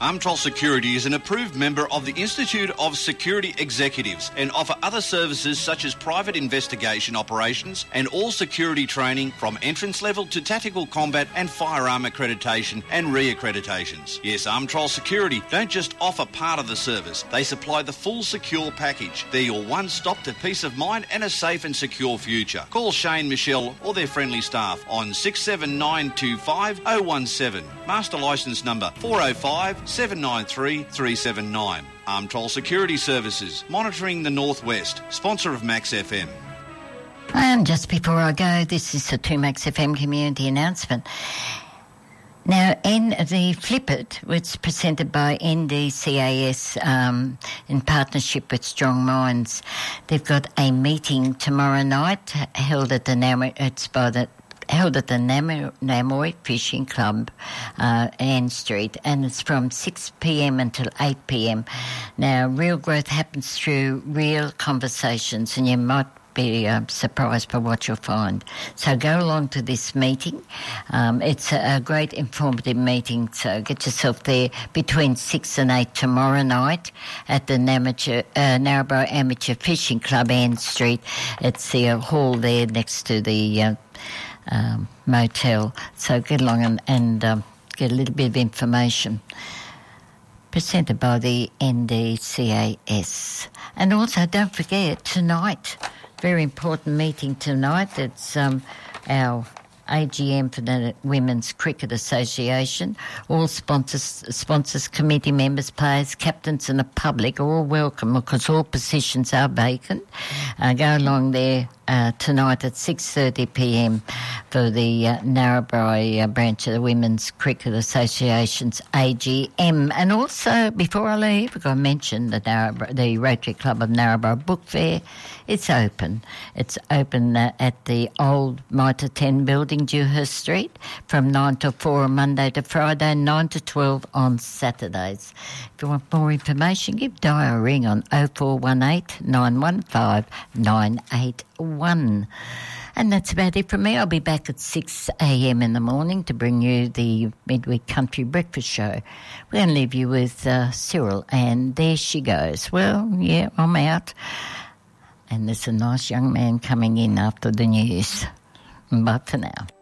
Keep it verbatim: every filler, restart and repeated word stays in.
Armtrol Security is an approved member of the Institute of Security Executives and offer other services such as private investigation operations and all security training from entrance level to tactical combat and firearm accreditation and re-accreditations. Yes, Armtrol Security don't just offer part of the service, they supply the full secure package. They're your one-stop to peace of mind and a safe and secure future. Call Shane, Michelle or their friendly staff on six seven nine two five oh one seven. Master licence number four oh five seven nine three three seven nine. Armtrol Security Services, monitoring the Northwest, sponsor of Max F M. And just before I go, this is the two Max F M community announcement. Now, in the Flip It, it's presented by N D C A S um, in partnership with Strong Minds. They've got a meeting tomorrow night held at the Namoy, it's by the held at the Namoy, Namoy Fishing Club, uh, Ann Street, and it's from six p.m. until eight p.m. Now, real growth happens through real conversations, and you might be uh, surprised by what you'll find. So go along to this meeting. Um, it's a, a great informative meeting, so get yourself there between six and eight tomorrow night at the Namature, uh, Narrabri Amateur Fishing Club, Ann Street. It's the uh, hall there next to the uh, um, motel. So get along and, and um, get a little bit of information. Presented by the N D C A S. And also, don't forget, tonight, very important meeting tonight. It's um, our A G M for the Women's Cricket Association. All sponsors, sponsors, committee members, players, captains and the public are all welcome because all positions are vacant. Uh, go along there uh, tonight at six thirty p.m. for the uh, Narrabri uh, branch of the Women's Cricket Association's A G M. And also, before I leave, I've got to mention the, Narrabri, the Rotary Club of Narrabri Book Fair. It's open. It's open uh, at the old Mitre ten building, Dewhurst Street, from nine to four on Monday to Friday, nine to twelve on Saturdays. If you want more information, give Di a ring on oh four one eight, nine one five, nine eight one. And that's about it from me. I'll be back at six a.m. in the morning to bring you the Midweek Country Breakfast Show. We're going to leave you with uh, Cyril, and there she goes. Well, yeah, I'm out. And there's a nice young man coming in after the news. Bye for now.